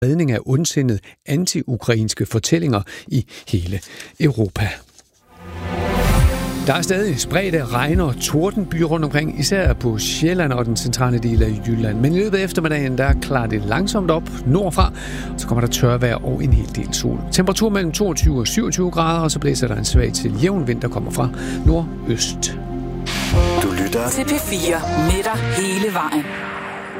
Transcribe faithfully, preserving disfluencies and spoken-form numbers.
spredning af ondsindede anti-ukrainske fortællinger i hele Europa. Der er stadig spredte regn- og tordenbyer rundt omkring, især på Sjælland og den centrale del af Jylland. Men i løbet af eftermiddagen, der klarer det langsomt op nordfra, så kommer der tørvejr og en hel del sol. Temperatur mellem toogtyve og syvogtyve grader, og så blæser der en svag til jævn vind, der kommer fra nordøst. Du lytter til P fire med dig hele vejen.